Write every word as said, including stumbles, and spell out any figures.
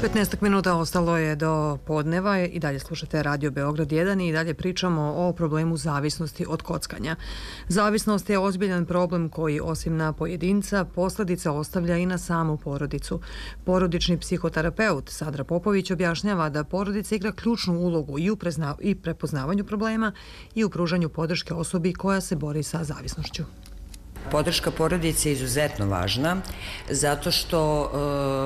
petnaest minuta ostalo je do podneva i dalje slušate Radio Beograd jedan i dalje pričamo o problemu zavisnosti od kockanja. Zavisnost je ozbiljan problem koji osim na pojedinca posledice ostavlja i na samu porodicu. Porodični psihoterapeut Sadra Popović objašnjava da porodica igra ključnu ulogu i u prezna- i prepoznavanju problema i u pružanju podrške osobi koja se bori sa zavisnošću. Podrška porodice je izuzetno važna zato što